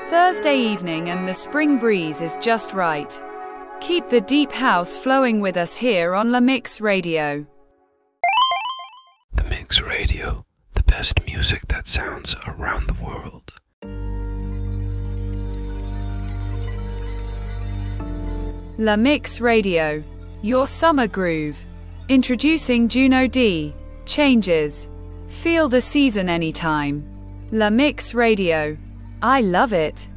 Thursday evening and the spring breeze is just right. Keep the deep house flowing with us here on La Mix Radio. The Mix Radio, the best music that sounds around the world. La Mix Radio, your summer groove. Introducing Juno D. Changes. Feel the season anytime. La Mix Radio. I love it.